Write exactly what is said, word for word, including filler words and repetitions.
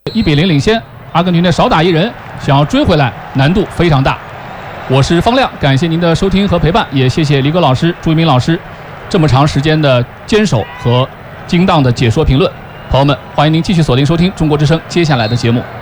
一比零领先，阿根廷队少打一人，想要追回来难度非常大。我是方亮，感谢您的收听和陪伴，也谢谢李哥老师、朱一鸣老师这么长时间的坚守和精当的解说评论。朋友们，欢迎您继续锁定收听中国之声接下来的节目。